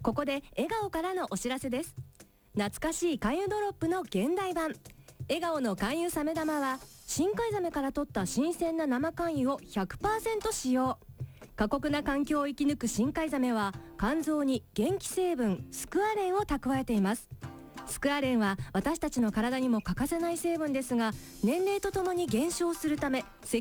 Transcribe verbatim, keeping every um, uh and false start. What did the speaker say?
ここで笑顔からのお知らせです。懐かしい肝油ドロップの現代版笑顔の肝油サメ玉は、深海ザメから取った新鮮な生肝油を ひゃくパーセント 使用。過酷な環境を生き抜く深海ザメは、肝臓に元気成分スクアレンを蓄えています。スクアレンは私たちの体にも欠かせない成分ですが、年齢とともに減少するため